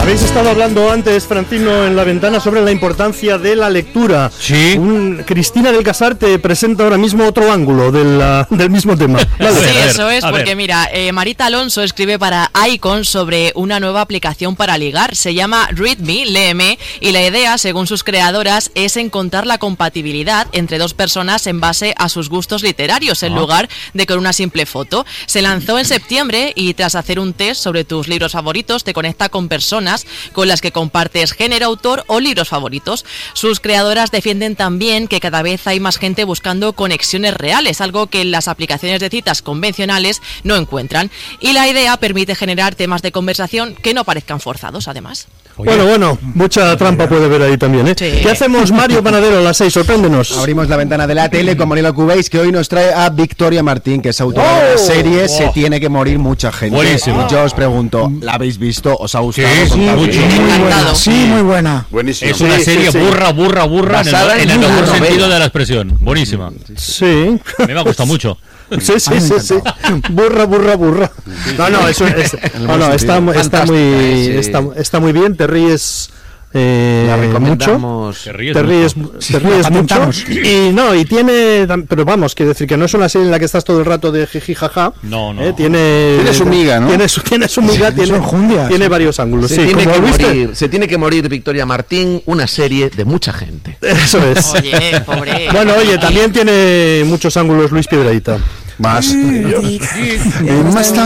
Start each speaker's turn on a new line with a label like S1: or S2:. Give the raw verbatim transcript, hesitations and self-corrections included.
S1: Habéis estado hablando antes, Francino, en la ventana sobre la importancia de la lectura.
S2: Sí.
S1: Un, Cristina del Casar te presenta ahora mismo otro ángulo del, uh, del mismo tema.
S3: Vale. Sí, ver, eso es, porque ver. mira, eh, Marita Alonso escribe para Icon sobre una nueva aplicación para ligar. Se llama Read Me, léeme, y la idea, según sus creadoras, es encontrar la compatibilidad entre dos personas en base a sus gustos literarios, en ah. lugar de con una simple foto. Se lanzó en septiembre y tras hacer un test sobre tus libros favoritos, te conecta con personas con las que compartes género, autor o libros favoritos. Sus creadoras defienden también que cada vez hay más gente buscando conexiones reales, algo que las aplicaciones de citas convencionales no encuentran. Y la idea permite generar temas de conversación que no parezcan forzados, además.
S1: Oye. Bueno, bueno, mucha trampa puede haber ahí también, ¿eh? Sí. ¿Qué hacemos, Mario Panadero, a las seis? Sorpréndenos.
S4: Abrimos la ventana de la tele con Manila Cubéis, que hoy nos trae a Victoria Martín, que es autora oh, de la serie oh. Se tiene que morir mucha gente.
S2: Buenísimo.
S4: Yo os pregunto, ¿la habéis visto? ¿Os ha gustado?
S2: Sí, sí, mucho.
S4: Muy buena.
S5: Sí, muy buena.
S2: Buenísimo. Es una sí, serie sí, sí. burra, burra, burra, Basada en el, en el mejor sentido de la expresión. Buenísima.
S1: Sí.
S2: A mí me ha gustado mucho.
S1: Sí, sí, sí, sí. Burra, burra, burra. No, no, eso es, no, no, está, está muy, sí. está, está muy bien. Te ríes. Eh,
S4: la recomendamos
S1: mucho. Te ríes, te ríes, te ríes mucho y no y tiene, pero vamos, quiero decir que no es una serie en la que estás todo el rato de jiji jaja.
S2: No, no.
S1: Eh, tiene,
S4: tiene su miga, ¿no?
S1: Tiene su, tiene su miga, tiene, tiene varios ángulos.
S6: Se,
S1: sí,
S6: tiene que
S1: ¿viste?
S6: morir, se tiene que morir Victoria Martín, una serie de mucha gente.
S1: Eso es.
S3: Oye, pobre.
S1: Bueno, oye, también tiene muchos ángulos Luis Piedrahita.
S4: Más.
S5: Más